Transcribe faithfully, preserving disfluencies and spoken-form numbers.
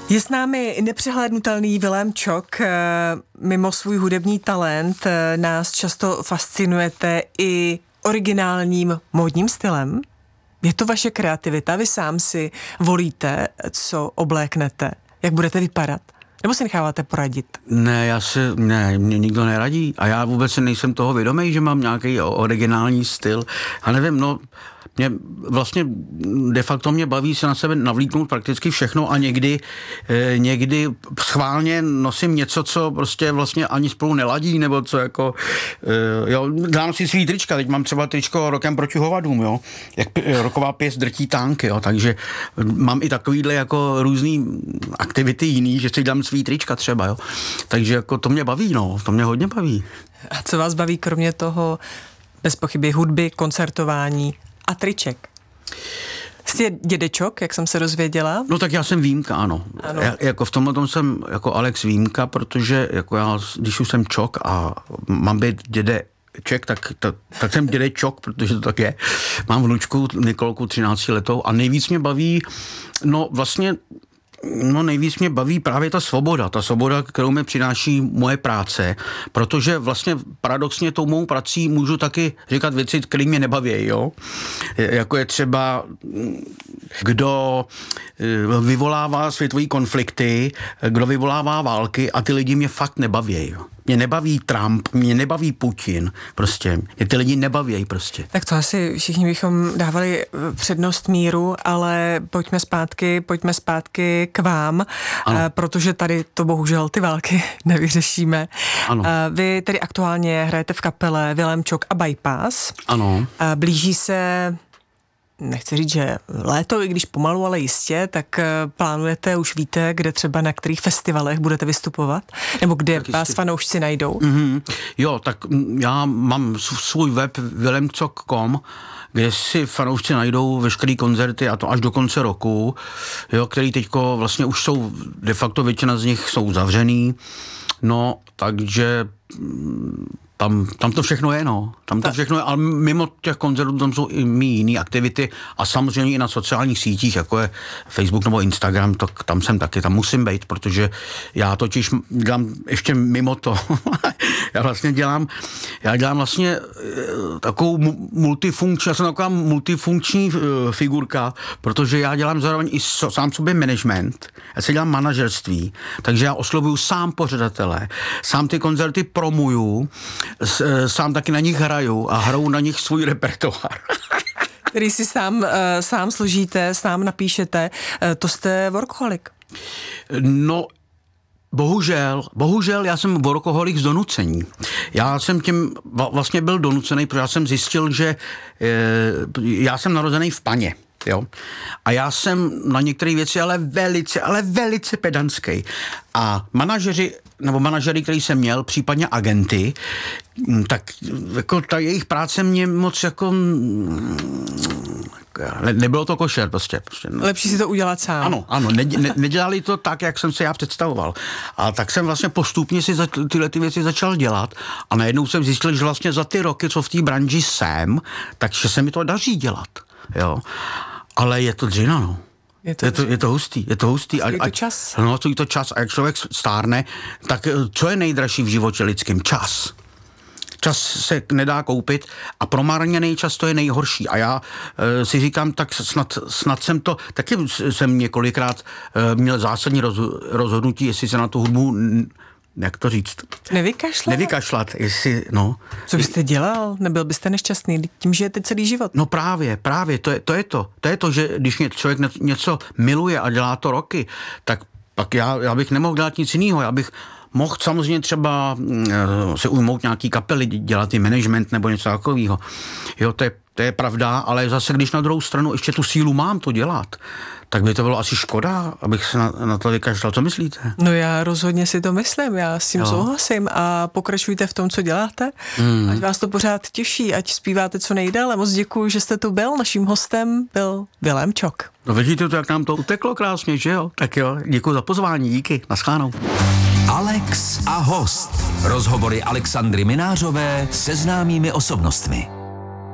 Je s námi nepřehlédnutelný Vilém Čok. Mimo svůj hudební talent nás často fascinujete i originálním módním stylem. Je to vaše kreativita? Vy sám si volíte, co obléknete, jak budete vypadat? Nebo si necháváte poradit? Ne, já si, ne, mě nikdo neradí a já vůbec nejsem toho vědomý, že mám nějaký originální styl. A nevím, no, mě vlastně de facto mě baví se na sebe navlíknout prakticky všechno a někdy, eh, někdy schválně nosím něco, co prostě vlastně ani spolu neladí, nebo co jako, eh, jo, dám si svý trička, teď mám třeba tričko Rokem proti hovadům, jo, jak roková pěst drtí tanky, jo, takže mám i takovýhle jako různý aktivity jiný, že si dám svý trička třeba, jo, takže jako to mě baví, no, to mě hodně baví. A co vás baví kromě toho, bez pochyby hudby, koncertování a triček? Jste dědečok, jak jsem se dozvěděla? No tak já jsem výjimka, ano. ano. Já, jako v tomhle tom jsem jako Alex výjimka, protože jako já, když už jsem čok a mám být dědeček, tak, tak, tak jsem dědečok, protože to tak je. Mám vnučku Nikolku třinácti letou a nejvíc mě baví, no vlastně No nejvíc mě baví právě ta svoboda, ta svoboda, kterou mi přináší moje práce, protože vlastně paradoxně tou mou prací můžu taky říkat věci, které mě nebaví, jo. Jako je třeba, kdo vyvolává světové konflikty, kdo vyvolává války a ty lidi mě fakt nebaví, jo. Mě nebaví Trump, mě nebaví Putin, prostě. Mě ty lidi nebaví prostě. Tak to asi všichni bychom dávali přednost míru, ale pojďme zpátky, pojďme zpátky k vám, ano. Protože tady to bohužel ty války nevyřešíme. Ano. Vy tedy aktuálně hrajete v kapele Vilém Čok a Bypass. Ano. Blíží se, nechci říct, že léto, i když pomalu, ale jistě, tak plánujete, už víte, kde třeba na kterých festivalech budete vystupovat? Nebo kde tak vás jistě fanoušci najdou? Mm-hmm. Jo, tak já mám svůj web vilemčok tečka com, kde si fanoušci najdou veškerý koncerty a to až do konce roku, jo, který teďko vlastně už jsou, de facto většina z nich jsou zavřený, no, takže Tam, tam to všechno je, no. Tam to všechno je, ale mimo těch koncertů tam jsou i mý jiný aktivity a samozřejmě i na sociálních sítích, jako je Facebook nebo Instagram, to, tam jsem taky, tam musím být, protože já totiž dělám ještě mimo to. já vlastně dělám, já dělám vlastně takovou multifunkční, já jsem taková multifunkční figurka, protože já dělám zároveň i so, sám sobě management, já si dělám manažerství, takže já oslovuju sám pořadatele, sám ty koncerty promuju, sám taky na nich hraju a hraju na nich svůj repertoár. Který si sám, sám složíte, sám napíšete, to jste workoholik. No, bohužel, bohužel já jsem workoholik z donucení. Já jsem tím vlastně byl donucený, protože já jsem zjistil, že já jsem narozený v Paně. Jo. A já jsem na některé věci ale velice, ale velice pedantský. A manažeři, nebo manažery, který jsem měl, případně agenty, tak jako ta jejich práce mě moc jako ne, nebylo to košer prostě. prostě no. Lepší si to udělat sám. Ano, ano, ne, ne, nedělali to tak, jak jsem se já představoval. A tak jsem vlastně postupně si za, tyhle ty věci začal dělat a najednou jsem zjistil, že vlastně za ty roky, co v té branži jsem, takže se mi to daří dělat. Jo. Ale je to dřina, no. Je to, je to, je to hustý, je to hustý. A, to čas. No, to je to čas. A jak člověk stárne, tak co je nejdražší v životě lidským? Čas. Čas se nedá koupit a promarněný čas to je nejhorší. A já e, si říkám, tak snad, snad jsem to, taky jsem několikrát e, měl zásadní roz, rozhodnutí, jestli se na tu hudbu, jak to říct? Nevykašlat? Nevykašlat, jestli, no. Co byste dělal? Nebyl byste nešťastný tím, že je teď celý život? No právě, právě, to je to, je to. To je to, že když člověk něco miluje a dělá to roky, tak pak já, já bych nemohl dělat nic jiného, já bych mohl samozřejmě třeba uh, se ujmout nějaký kapely, dělat i management nebo něco takového. Jo, to je, to je pravda, ale zase, když na druhou stranu ještě tu sílu mám to dělat, tak by to bylo asi škoda, abych se na, na to vykašlal. Co myslíte? No já rozhodně si to myslím, já s tím jo. souhlasím a pokračujte v tom, co děláte. Hmm. Ať vás to pořád těší, ať zpíváte co nejdéle. Moc děkuji, že jste tu byl. Naším hostem byl Vilém Čok. No vidíte to, jak nám to uteklo krásně, že jo? Tak jo, děkuji za pozvání, díky, naschledanou. Alex a host. Rozhovory Alexandry Minářové se známými osobnostmi.